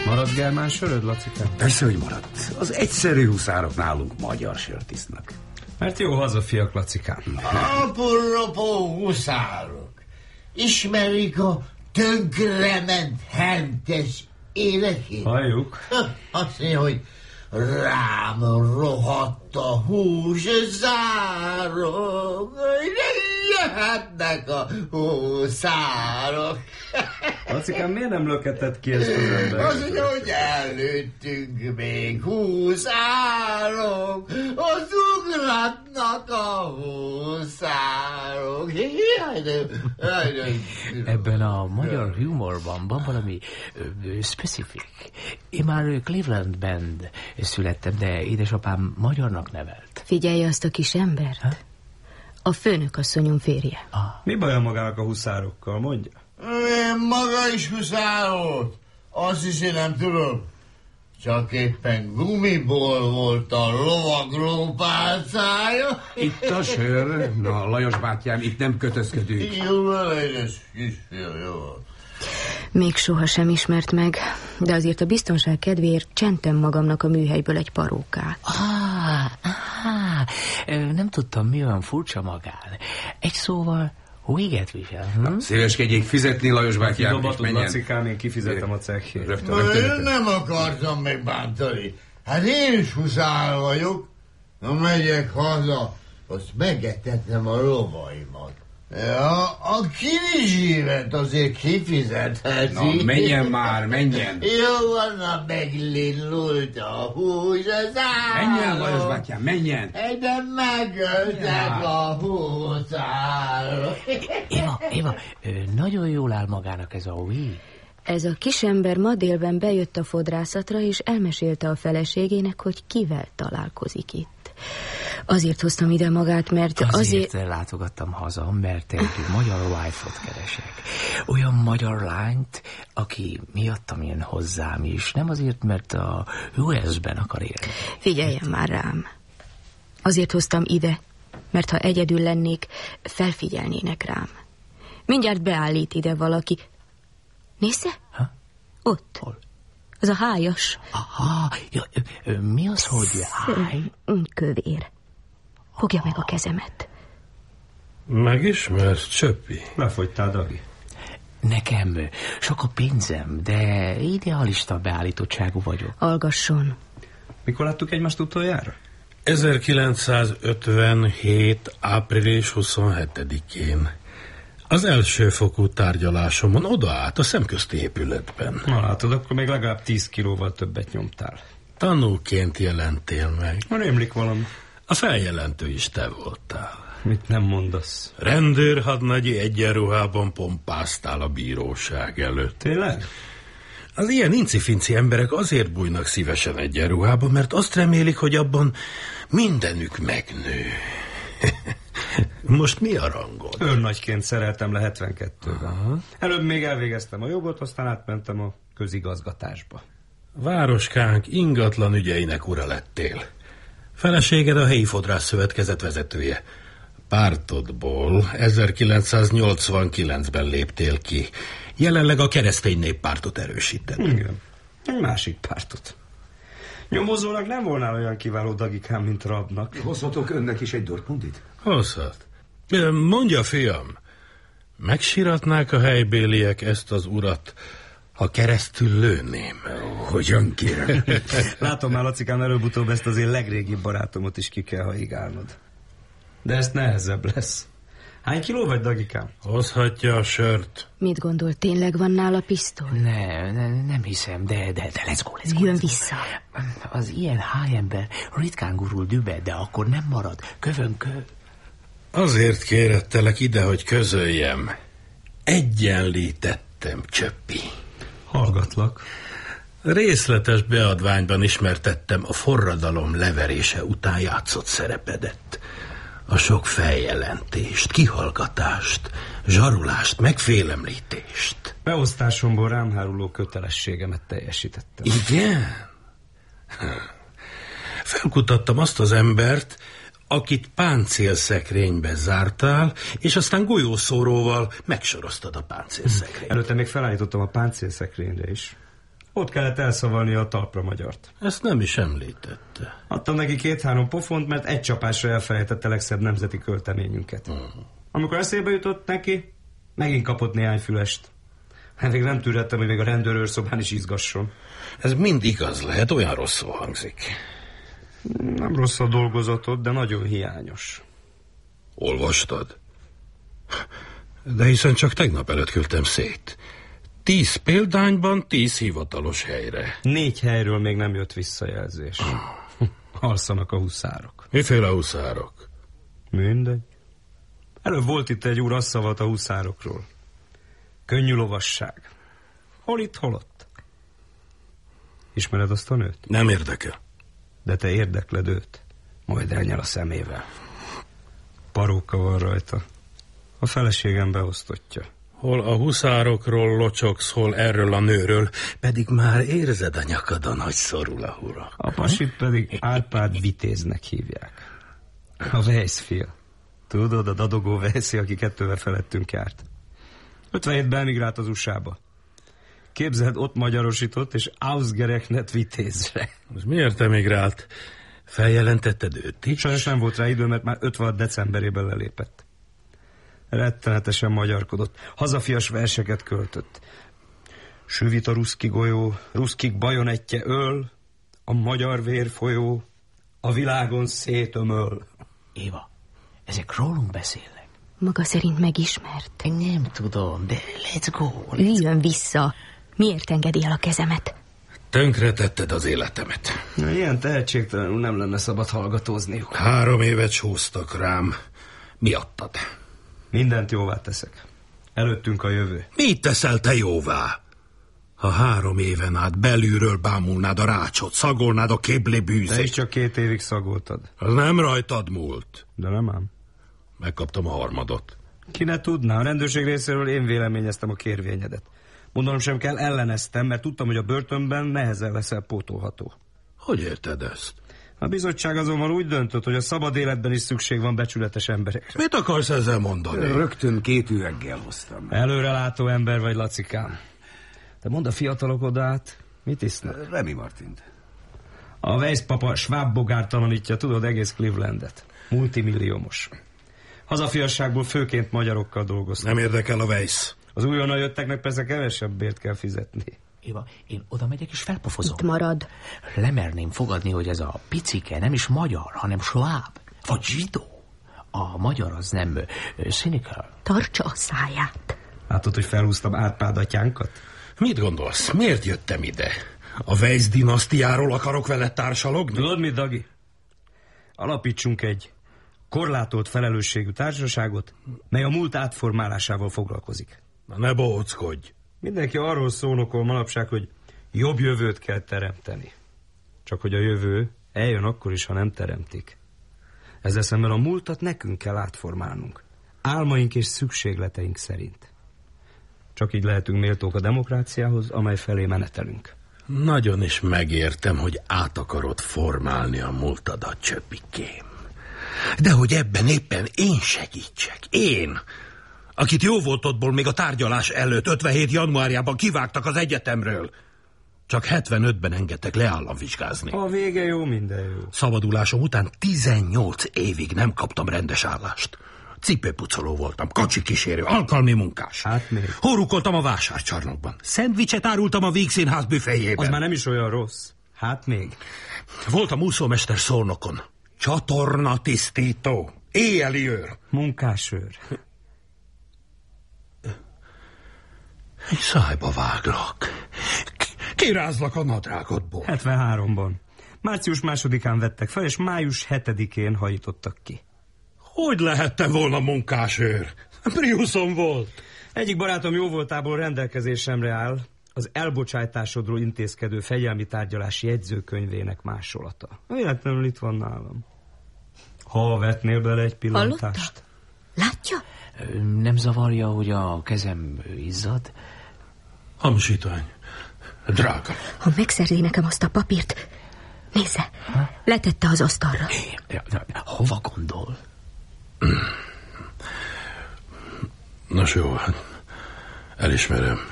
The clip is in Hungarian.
Maradt germán söröd, Lacikám? Persze, hogy maradt. Az egyszerű huszárok nálunk magyar sört isznak. Mert jó hazafiak, Lacikám. Apropó huszárok. Ismerik a tönkrement hentes életét? Halljuk. Azt mondja, hogy rám rohadt a húszárok, jöhetnek a huszárok. Lacikám, miért nem löketett ki ezt az embert? Az mondja, hogy előttünk még huszárok, az ugratnak a huszárok. Ebben a magyar humorban van valami specific. Én már Clevelandben születtem, de édesapám magyarnak nevelt. Figyelj azt a kis embert. Ha? A főnökasszonyom férje. Mi baja magának a huszárokkal, mondja? Maga is huszárolt. Azt is én nem tudom. Csak éppen gumiból volt a lovagló pálcája. Itt a sör. Na, Lajos bátyám, itt nem kötözködünk. Jó, Lajos kisfiú, jó. Még soha sem ismert meg, de azért a biztonság kedvéért csentem magamnak a műhelyből egy parókát. Nem tudtam, mi olyan furcsa magán. Egy szóval véget visel. Szíveskedjék fizetni, Lajos bátyám, és menjen. Lacikám, én kifizetem a cehjét. Rögtön. Nem akartam megbántani. Hát én is huszár vagyok. Na, megyek haza, azt megetettem a lovaimat. Ja, a kirizsívet azért kifizetheti. Na, menjen már, menjen. Jó van, na, meglindult a húszár. Menjen, Lajos bátyám, menjen. De megöltek a húszár. Éva, nagyon jól áll magának ez a új. Ez a kisember ma délben bejött a fodrászatra, és elmesélte a feleségének, hogy kivel találkozik itt. Azért hoztam ide magát, mert azért látogattam haza, mert egy magyar wife-ot keresek. Olyan magyar lányt, aki miattam jön hozzám is. Nem azért, mert a US-ben akar élni. Figyeljen már rám. Azért hoztam ide, mert ha egyedül lennék, felfigyelnének rám. Mindjárt beállít ide valaki. Nézze? Ha? Ott. Hol? Az a hájas. Aha, mi az, hogy háj? Kövér. Fogja meg a kezemet. Megismert, Csöppi? Lefogytál, Dagi. Nekem sok a pénzem, de idealista beállítottságú vagyok. Hallgasson. Mikor láttuk egymást utoljára? 1957. április 27-én. Az elsőfokú tárgyalásomon odaállt a szemközti épületben. Na látod, akkor még legalább 10 kilóval többet nyomtál. Tanúként jelentél meg. Rémlik valami. A feljelentő is te voltál. Mit nem mondasz? Rendőrhadnagyi egyenruhában pompáztál a bíróság előtt. Tényleg? Az ilyen incifinci emberek azért bújnak szívesen egyenruhában, mert azt remélik, hogy abban mindenük megnő. Most mi a rangod? Őrnagyként szereltem le 72-ben. Előbb még elvégeztem a jogot, aztán átmentem a közigazgatásba. Városkánk ingatlan ügyeinek ura lettél. Feleséged a helyi fodrászszövetkezet vezetője. Pártodból 1989-ben léptél ki. Jelenleg a Keresztény Néppártot erősíted. Igen, egy másik pártot. Nyomozónak nem volnál olyan kiváló, Dagikám, mint rabnak. Hozhatok önnek is egy Dortmundit? Hozhat. Mondja, fiam, megsiratnák a helybéliek ezt az urat, ha keresztül lőném? Hogyan kérem? Látom már, Lacikám, előbb-utóbb ezt az én legrégibb barátomot is ki kell haigálnod. De ezt nehezebb lesz. Hány kiló vagy, Dagikám? Hozhatja a sört. Mit gondol, tényleg van nála pisztoly? Nem hiszem, de let's go. Jön vissza. Az ilyen hájember ritkán gurul dübe, de akkor nem marad. Kövönkő. Azért kérettelek ide, hogy közöljem. Egyenlítettem, Csöppi. Hallgatlak. Részletes beadványban ismertettem a forradalom leverése után játszott szerepedet. A sok feljelentést, kihallgatást, zsarulást, megfélemlítést. Beosztásomból rám háruló kötelességemet teljesítettem. Igen? Felkutattam azt az embert, akit páncélszekrénybe zártál, és aztán golyószóróval megsoroztad a páncélszekrényt. Előtte még felállítottam a páncélszekrényre is. Ott kellett elszavalnia a talpra magyart. Ezt nem is említette. Adtam neki 2-3 pofont, mert egy csapásra elfelejtette legszebb nemzeti költeményünket. Amikor eszébe jutott neki, megint kapott néhány fülest. Még nem tűrettem, hogy még a rendőrőrszobán is izgasson. Ez mind igaz lehet, olyan rosszul hangzik. Nem rossz a dolgozatot, de nagyon hiányos. Olvastad? De hiszen csak tegnap előtt küldtem szét. 10 példányban 10 hivatalos helyre. 4 helyről még nem jött visszajelzés. Alszanak a huszárok. Miféle huszárok? Mindegy. Előbb volt itt egy úr, azt szavalt a huszárokról. Könnyű lovasság. Hol itt, hol ott. Ismered azt a nőt? Nem érdekel. De te érdekled őt. Majd elnyel a szemével. Paróka van rajta. A feleségem beosztottja. Hol a huszárokról locsogsz, hol erről a nőről, pedig már érzed a nyakadon, hogy szorul a hura. A pasit pedig Árpád Vitéznek hívják. A Weiss fia. Tudod, a dadogó Weissi, aki 2-vel felettünk járt. 57-ben emigrált az USA-ba. Képzeld, ott magyarosított, és ausgerechnet Vitézre. Ez miért emigrált? Feljelentetted őt is? Sajnos nem volt rá idő, mert már 56 decemberében lelépett. Rettenetesen magyarkodott. Hazafias verseket költött. Süvit a ruszki golyó, ruszkik bajonettje öl, a magyar vér folyó, a világon szétömöl. Éva, ezek rólunk beszélnek. Maga szerint megismert. Nem tudom, de let's go. Üljön vissza. Miért engedi el a kezemet? Tönkretetted az életemet. Ilyen tehetségtelenül nem lenne szabad hallgatózniuk. 3 évet sóztak rám. Miattad. Mindent jóvá teszek. Előttünk a jövő. Mit teszel te jóvá? Ha 3 éven át belülről bámulnád a rácsot, szagolnád a kébli bűzét. Te is csak 2 évig szagoltad. Az nem rajtad múlt. De nem ám. Megkaptam a harmadot. Ki ne tudná, a rendőrség részéről én véleményeztem a kérvényedet. Mondanom sem kell, elleneztem, mert tudtam, hogy a börtönben nehezen leszel pótolható. Hogy érted ezt? A bizottság azonban úgy döntött, hogy a szabad életben is szükség van becsületes emberekre. Mit akarsz ezzel mondani? Rögtön 2 üveggel hoztam. Előrelátó ember vagy, Lacikám. De mondd a fiatalok odát, mit isznak? Remy Martint. A Weiss papa Schwab Bogart tanítja, tudod, egész Clevelandet. Multimilliómos. Hazafiasságból főként magyarokkal dolgoztak. Nem érdekel a Weiss. Az újonnan jötteknek persze kevesebb bért kell fizetni. Éva, én oda megyek és felpofozom. Itt marad. Lemerném fogadni, hogy ez a picike nem is magyar, hanem Schwab, vagy zsidó. A magyar az nem cynical. Tartsa a száját. Látod, hogy felhúztam Árpád atyánkat? Mit gondolsz? Miért jöttem ide? A Weiss dinasztiáról akarok veled társalogni? Tudod mit, Dagi? Alapítsunk egy korlátolt felelősségű társaságot, mely a múlt átformálásával foglalkozik. Na ne bohockodj. Mindenki arról szónokol manapság, hogy jobb jövőt kell teremteni. Csak hogy a jövő eljön akkor is, ha nem teremtik. Ezzel szemben a múltat nekünk kell átformálnunk. Álmaink és szükségleteink szerint. Csak így lehetünk méltók a demokráciához, amely felé menetelünk. Nagyon is megértem, hogy át akarod formálni a múltadat, csöppikém. De hogy ebben éppen én segítsek. Én, akit jóvoltodból még a tárgyalás előtt 57 januárjában kivágtak az egyetemről. Csak 75-ben engedtek leállamvizsgázni. A vége jó, minden jó. Szabadulásom után 18 évig nem kaptam rendes állást. Cipőpucoló voltam, kocsikísérő, alkalmi munkás. Hát még. Hórukoltam a vásárcsarnokban. Szendvicset árultam a Víg Színház büféjében. Az már nem is olyan rossz. Hát még. Voltam úszómester Szolnokon. Csatorna tisztító. Éjjeli őr. Munkásőr. Egy szájba váglak. Kirázlak a nadrágodból. 73-ban. Március 2-án vettek fel, és május 7-én hajítottak ki. Hogy lehettem volna munkásőr? Priuszom volt. Egyik barátom jóvoltából rendelkezésemre áll az elbocsátásodról intézkedő fegyelmi tárgyalás jegyzőkönyvének másolata. Véletlenül itt van nálam. Ha vetnél bele egy pillantást. Hallotta? Látja? Nem zavarja, hogy a kezem izzad? Hamisítvány. Drága. Ha megszerzi nekem azt a papírt, nézze, letette az asztalra. Hova gondol? Nos jó, hát elismerem.